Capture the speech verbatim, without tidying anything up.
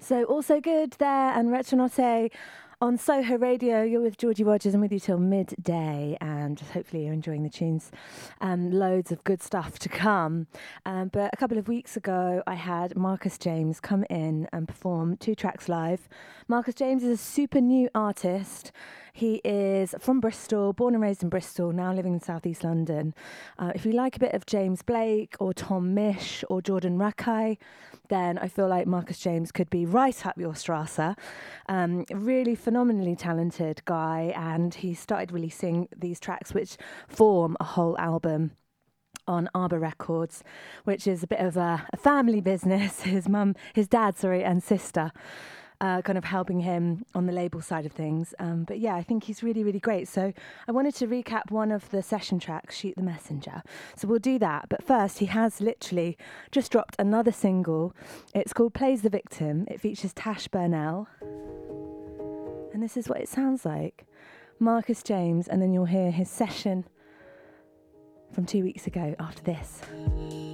So also good there, and Retronote on Soho Radio. You're with Georgie Rogers. I'm with you till midday, and hopefully you're enjoying the tunes. Um, loads of good stuff to come. Um, but a couple of weeks ago, I had Marcus James come in and perform two tracks live. Marcus James is a super new artist. He is from Bristol, born and raised in Bristol, now living in South East London. Uh, if you like a bit of James Blake or Tom Misch or Jordan Rakei, then I feel like Marcus James could be right up your Strasse. Um, really phenomenally talented guy, and he started releasing these tracks which form a whole album on Arbor Records, which is a bit of a, a family business. His mum, his dad, sorry, and sister uh, kind of helping him on the label side of things. Um, but yeah, I think he's really, really great. So I wanted to recap one of the session tracks, Shoot the Messenger. So we'll do that. But first, he has literally just dropped another single. It's called Plays the Victim. It features Tash Burnell. And this is what it sounds like. Marcus James, and then you'll hear his session from two weeks ago after this.